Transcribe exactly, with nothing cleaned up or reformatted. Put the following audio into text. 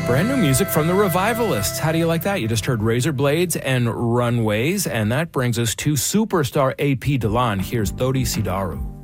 Brand new music from the Revivalists. How do you like that? You just heard Razor Blades and Runways, and that brings us to superstar A P Delan. Here's Thodi Sidaru.